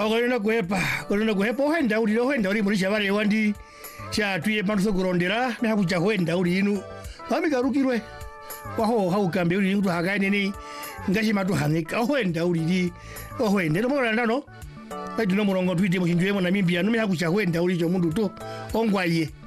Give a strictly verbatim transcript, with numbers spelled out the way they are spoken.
akolena kuepa kolena kuepa ohenda uli ohenda uli muri shavare wandi sha tuye panso kurondera na kucha hwenda uli inu pamikarukirwe kwaho haukambe uli ntu hakaine ni ngashi matu hanika ohenda uli di ohenda no mwana ndano ati no murongo twite mu chintu yemo na mimbi anu me hakucha hwenda uli cho mundu to ongwaye